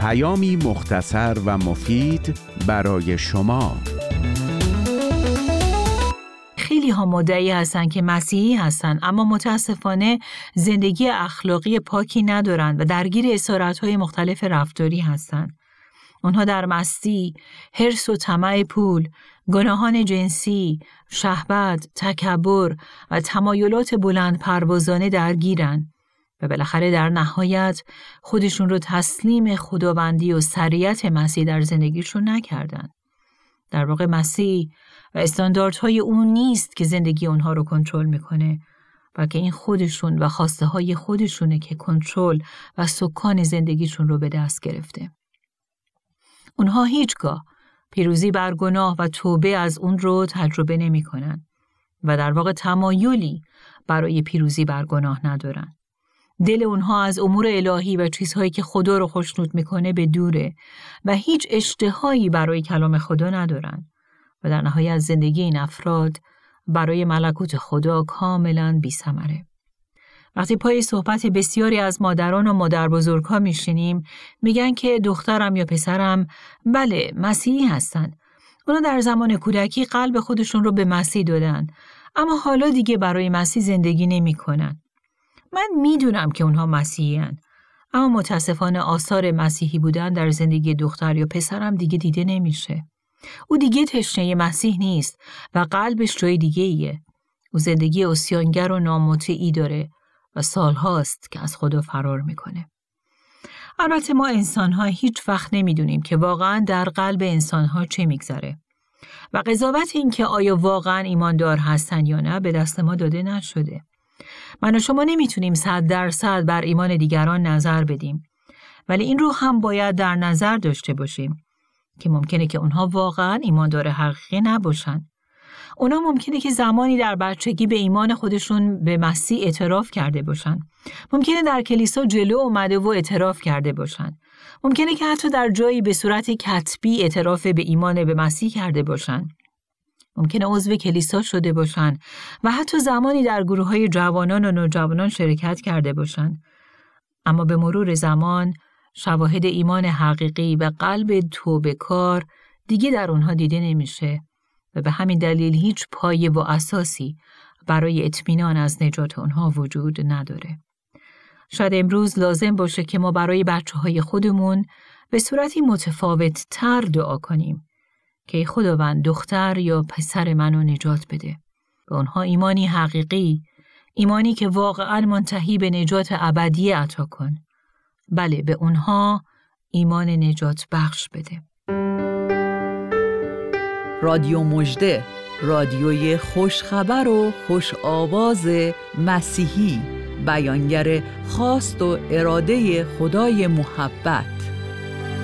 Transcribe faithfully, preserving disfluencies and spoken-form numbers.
پیامی مختصر و مفید برای شما. خیلی ها مدعی هستن که مسیحی هستن، اما متاسفانه زندگی اخلاقی پاکی ندارن و درگیر اسارت‌های مختلف رفتاری هستن. اونها در مستی، حرص و طمع پول، گناهان جنسی، شهوت، تکبر و تمایلات بلند پروازانه درگیرن و بالاخره در نهایت خودشون رو تسلیم خداوندی و سریعت مسیح در زندگیشون نکردن. در واقع مسیح و استانداردهای اون نیست که زندگی اونها رو کنترل میکنه، بلکه این خودشون و خواسته های خودشونه که کنترل و سکان زندگیشون رو به دست گرفته. اونها هیچگاه پیروزی بر گناه و توبه از اون رو تجربه نمی کنن و در واقع تمایلی برای پیروزی بر گناه ندارن. دل اونها از امور الهی و چیزهایی که خدا رو خوشنود میکنه به دوره و هیچ اشتهایی برای کلام خدا ندارن و در نهایت زندگی این افراد برای ملکوت خدا کاملاً بی‌ثمره. وقتی پای صحبت بسیاری از مادران و مادر بزرگ‌ها میشینیم، میگن که دخترم یا پسرم بله مسیحی هستن. اونا در زمان کودکی قلب خودشون رو به مسیح دادن، اما حالا دیگه برای مسیح زندگی نمی‌کنن. من میدونم که اونها مسیحی هن، اما متاسفانه آثار مسیحی بودن در زندگی دختر یا پسرم دیگه دیده نمیشه. او دیگه تشنه مسیح نیست و قلبش جای دیگه ایه. او زندگی عصیانگر و نامطیعی داره و سالهاست که از خدا فرار میکنه. البته ما انسان‌ها هیچ وقت نمیدونیم که واقعاً در قلب انسان‌ها چه میگذره و قضاوت این که آیا واقعاً ایماندار هستن یا نه به دست ما داده نشده. من و شما نمیتونیم صد درصد بر ایمان دیگران نظر بدیم، ولی این رو هم باید در نظر داشته باشیم که ممکنه که اونها واقعاً ایماندار حقیقی نباشن. اونا ممکنه که زمانی در بچگی به ایمان خودشون به مسیح اعتراف کرده باشن. ممکنه در کلیسا جلو اومده و اعتراف کرده باشن. ممکنه که حتی در جایی به صورت کتبی اعتراف به ایمان به مسیح کرده باشن. ممکنه عضو کلیسا شده باشن و حتی زمانی در گروه‌های جوانان و نوجوانان شرکت کرده باشن. اما به مرور زمان شواهد ایمان حقیقی و قلب توبه‌کار دیگه در اونها دیده نمیشه و به همین دلیل هیچ پایه و اساسی برای اطمینان از نجات اونها وجود نداره. شاید امروز لازم باشه که ما برای بچه‌های خودمون به صورتی متفاوت تر دعا کنیم که خداوند دختر یا پسر منو نجات بده. به اونها ایمانی حقیقی، ایمانی که واقعاً منتهی به نجات ابدی عطا کن. بله، به اونها ایمان نجات بخش بده. رادیو مژده، رادیوی خوشخبر و خوش آواز مسیحی، بیانگر خواست و اراده خدای محبت.